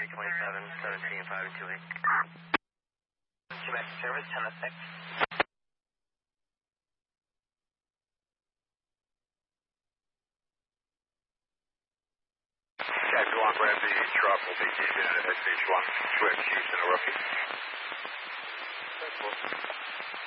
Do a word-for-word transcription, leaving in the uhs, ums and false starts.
three twenty-seven, seventeen, five and two eight. Quebec service, ten to six. Okay, if you want to grab the truck, we'll be keeping it at S H one, Twix, Houston, a rookie.